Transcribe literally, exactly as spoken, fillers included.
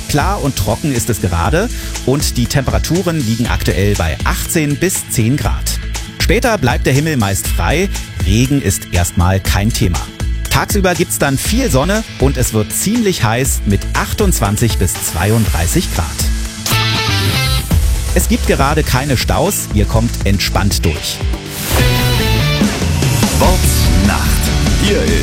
Klar und trocken ist es gerade und die Temperaturen liegen aktuell bei achtzehn bis zehn Grad. Später bleibt der Himmel meist frei, Regen ist erstmal kein Thema. Tagsüber gibt's dann viel Sonne und es wird ziemlich heiß mit achtundzwanzig bis zweiunddreißig Grad. Es gibt gerade keine Staus, ihr kommt entspannt durch. Nacht. Hier ist